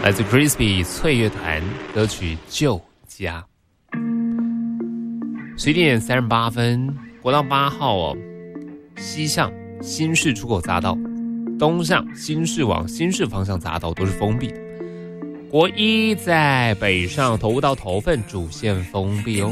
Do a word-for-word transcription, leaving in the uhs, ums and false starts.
来自 Crispy 脆乐团歌曲《旧家》。十一点三十八分，国道八号哦，西向新市出口匝道，东向新市往新市方向匝道都是封闭的。国一在北上头到头份主线封闭哦。